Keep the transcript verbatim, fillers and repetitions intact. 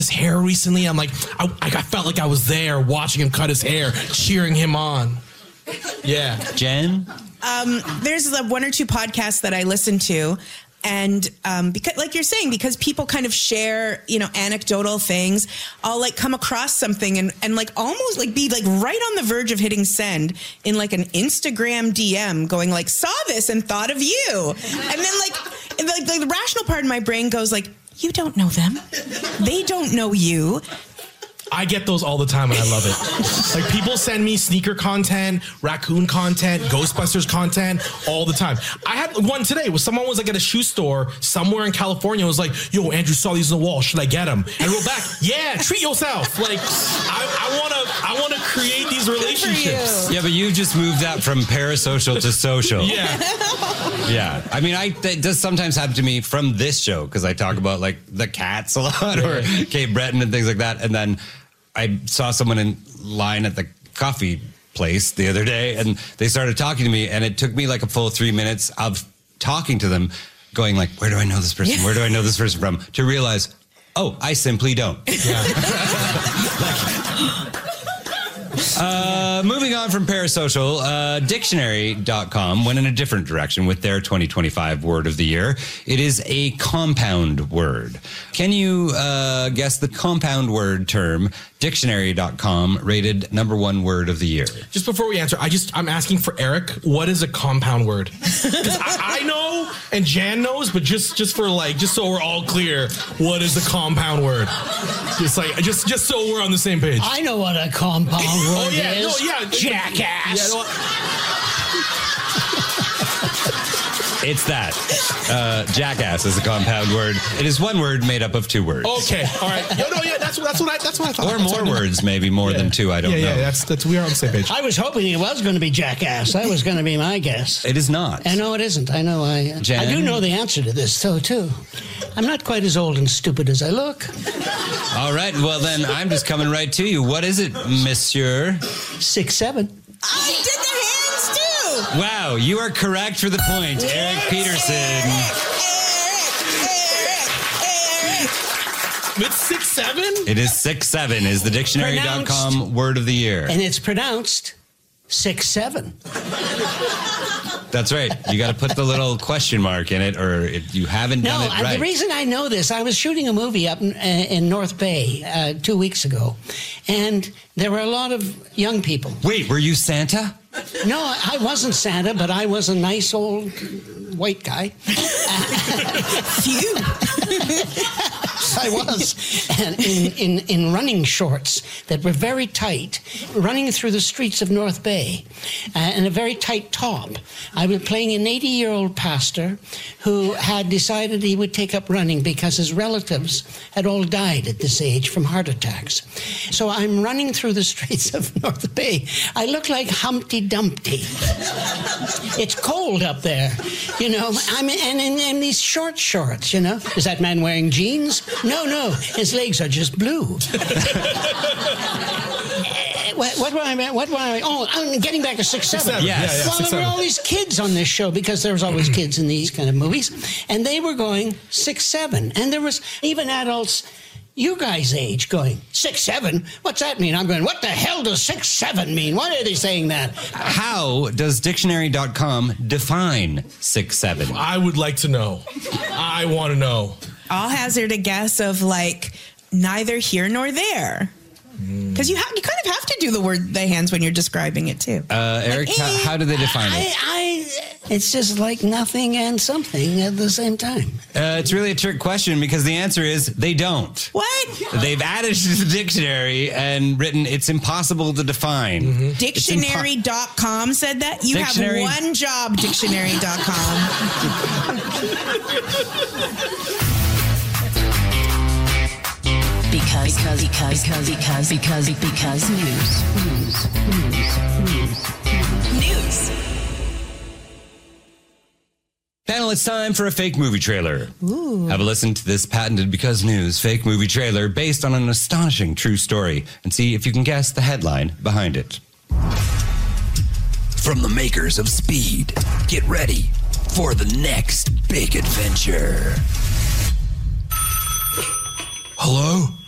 his hair recently. I'm like, I, I felt like I was there watching him cut his hair, cheering him on. Yeah. Jen? Um, there's the one or two podcasts that I listen to. And um, because, like you're saying, because people kind of share, you know, anecdotal things, I'll like come across something and, and like almost like be like right on the verge of hitting send in like an Instagram D M going like, saw this and thought of you. And then like, and like the rational part of my brain goes like, you don't know them. They don't know you. I get those all the time and I love it. Like people send me sneaker content, raccoon content, Ghostbusters content all the time. I had one today where someone was like at a shoe store somewhere in California. It was like, yo, Andrew saw these on the wall. Should I get them? And I wrote back, yeah, treat yourself. Like I, I want to I want to create these relationships. Yeah, but you just moved that from parasocial to social. Yeah. Yeah. I mean, I it does sometimes happen to me from this show because I talk about like the cats a lot or Kate Breton and things like that. And then I saw someone in line at the coffee place the other day and they started talking to me and it took me like a full three minutes of talking to them going like, where do I know this person? Where do I know this person from? To realize, oh, I simply don't. Yeah. like, uh, moving on from parasocial, uh, dictionary dot com went in a different direction with their twenty twenty-five word of the year. It is a compound word. Can you uh, guess the compound word term? dictionary dot com rated number one word of the year. Just before we answer, I just, I'm asking for Eric, what is a compound word? Because I, I know and Jan knows, but just, just for like, just so we're all clear, what is the compound word? Just like, just, just so we're on the same page. I know what a compound word oh, yeah, is. No, yeah, Jackass. Yeah, no, It's that. Uh, jackass is a compound word. It is one word made up of two words. Okay, all right. No, no, yeah, that's that's what I that's what I thought. Or more words, maybe more yeah. than two. I don't yeah, know. Yeah, that's that's we are on the same page. I was hoping it was going to be jackass. That was going to be my guess. It is not. I know it isn't. I know I. Jen? I do know the answer to this, though, too. I'm not quite as old and stupid as I look. All right. Well, then I'm just coming right to you. What is it, Monsieur? Six seven. I did the hands too. Wow, you are correct for the point, yes. Eric Peterson. Eric, Eric, Eric, Eric. It's six seven. It is six seven. Is the dictionary dot com word of the year, and it's pronounced six seven. That's right. You got to put the little question mark in it, or it, you haven't no, done it right. The reason I know this, I was shooting a movie up in, uh, in North Bay uh, two weeks ago, and there were a lot of young people. Wait, were you Santa? No, I wasn't Santa, but I was a nice old white guy. Phew. I was. And in, in, in running shorts that were very tight, running through the streets of North Bay, uh, and a very tight top. I was playing an eighty-year-old pastor who had decided he would take up running because his relatives had all died at this age from heart attacks. So I'm running through the streets of North Bay. I look like Humpty Dumpty. It's cold up there, you know. I'm in, and in, in these short shorts, you know. Is that man wearing jeans? No, no, his legs are just blue. what, what do I? What do I? Oh, I'm getting back to six seven. Six, seven. Yes. Yeah, yeah, well, six, there were seven. all these kids on this show because there was always kids in these kind of movies, and they were going six seven, and there was even adults. You guys' age going, six, seven? What's that mean? I'm going, what the hell does six, seven mean? Why are they saying that? How does dictionary dot com define six, seven? I would like to know. I want to know. I'll hazard a guess of like neither here nor there. Because you have, you kind of have to do the word the hands when you're describing it too. Uh, Eric, like, how, how do they define I, it? I, it's just like nothing and something at the same time. Uh, it's really a trick question because the answer is they don't. What? They've added to the dictionary and written it's impossible to define. Mm-hmm. Dictionary dot com said that? You Dictionary. have one job, dictionary dot com. Because, because, because, because, because, because, because news. News. News. News. Panel, it's time for a fake movie trailer. Ooh. Have a listen to this patented Because News fake movie trailer based on an astonishing true story and see if you can guess the headline behind it. From the makers of Speed, get ready for the next big adventure. Hello?